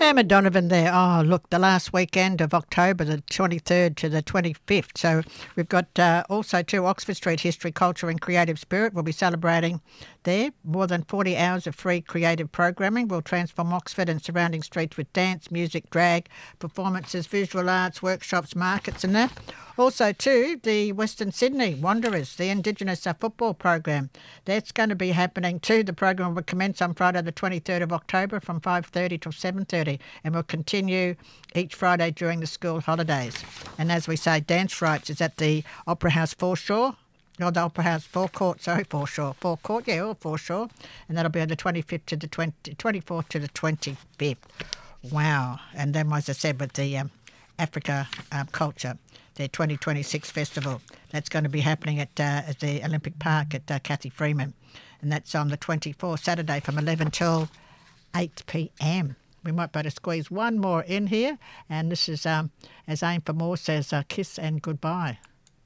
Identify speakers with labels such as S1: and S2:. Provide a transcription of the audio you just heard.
S1: Emma Donovan there. Oh, look, the last weekend of October, the 23rd to the 25th. So we've got also too Oxford Street History, Culture and Creative Spirit. We'll be celebrating there. More than 40 hours of free creative programming will transform Oxford and surrounding streets with dance, music, drag, performances, visual arts, workshops, markets and that. Also, too, the Western Sydney Wanderers, the Indigenous football program. That's going to be happening too. The program will commence on Friday the 23rd of October from 5:30 till 7:30 and will continue each Friday during the school holidays. And as we say, Dance Rights is at the Opera House Foreshore. No, the Opera House Forecourt, Forecourt, or Foreshore. And that'll be on the 25th to the 24th to the 25th. Wow. And then, as I said, with the Africa Culture, their 2026 festival. That's going to be happening at the Olympic Park at Cathy Freeman. And that's on the 24th, Saturday from 11 till 8 p.m. We might better squeeze one more in here. And this is, as Aim for More says, kiss and goodbye.